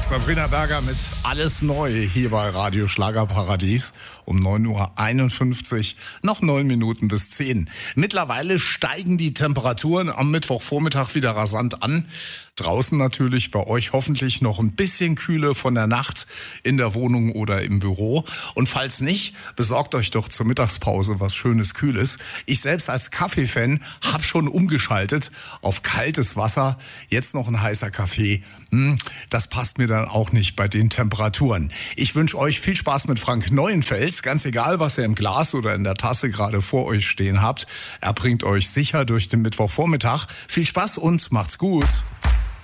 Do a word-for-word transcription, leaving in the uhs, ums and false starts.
Sabrina Berger mit Alles Neu hier bei Radio Schlagerparadies um neun Uhr einundfünfzig, noch neun Minuten bis zehn. Mittlerweile steigen die Temperaturen am Mittwochvormittag wieder rasant an. Draußen natürlich, bei euch hoffentlich noch ein bisschen Kühle von der Nacht in der Wohnung oder im Büro. Und falls nicht, besorgt euch doch zur Mittagspause was Schönes, Kühles. Ich selbst als Kaffeefan habe schon umgeschaltet auf kaltes Wasser. Jetzt noch ein heißer Kaffee. Hm, das passt mir dann auch nicht bei den Temperaturen. Ich wünsche euch viel Spaß mit Frank Neuenfels. Ganz egal, was ihr im Glas oder in der Tasse gerade vor euch stehen habt. Er bringt euch sicher durch den Mittwochvormittag. Viel Spaß und macht's gut.